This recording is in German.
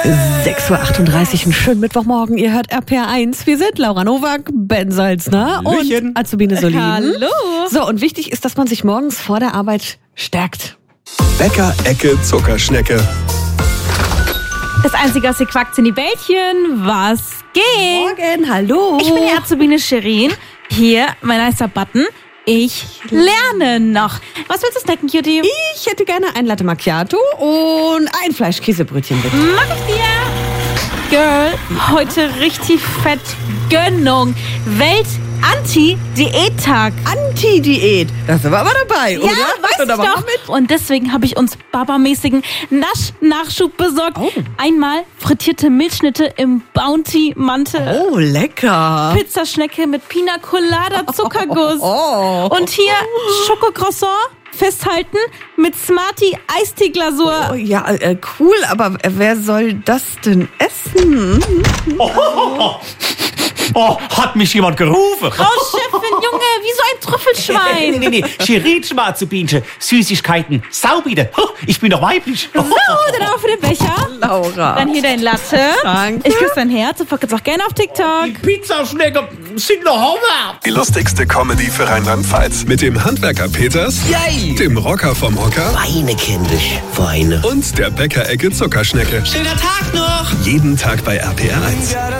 6.38 Uhr, einen schönen Mittwochmorgen. Ihr hört RPR1. Wir sind Laura Nowak, Ben Salzner und Azubine Solin. Hallo. So, und wichtig ist, dass man sich morgens vor der Arbeit stärkt. Bäcker-Ecke Zuckerschnecke. Das Einzige, was hier quackt, sind die Bällchen. Was geht? Morgen, hallo. Ich bin die Azubine Shirin. Hier, mein nicer Button. Ich lerne noch. Was willst du snacken, Cutie? Ich hätte gerne ein Latte Macchiato und ein Fleischkäsebrötchen, bitte. Mach ich dir. Girl, heute richtig fett Gönnung. Welt-Anti-Diät-Tag. Anti-Diät. Da sind wir aber dabei, oder? Ja, weißt Oder du machen doch. wir mit? Und deswegen habe ich uns Baba-mäßigen Nasch-Nachschub besorgt. Oh. Einmal frittierte Milchschnitte im Bounty-Mantel. Oh, lecker. Pizzaschnecke mit Pina Colada Zuckerguss. Oh. Und hier Schokocroissant festhalten mit Smarty Eistee-Glasur. Oh, ja, cool, aber wer soll das denn essen? Oh, hat mich jemand gerufen? Oh, Chefin, Junge, wie so ein Trüffelschwein. Nee. Shirin Schmarzubinchen. Süßigkeiten. Sau bitte. Ich bin doch weiblich. So, dann auch für den Becher. Laura. Dann hier dein Latte. Danke. Ich küsse dein Herz und folgt jetzt auch gerne auf TikTok. Die Pizzaschnecke sind noch Hammer. Die lustigste Comedy für Rheinland-Pfalz. Mit dem Handwerker Peters, Yay! dem Rocker vom Hocker Weine kindisch, Weine. und der Bäcker-Ecke Zuckerschnecke. Schöner Tag noch! Jeden Tag bei RPR1.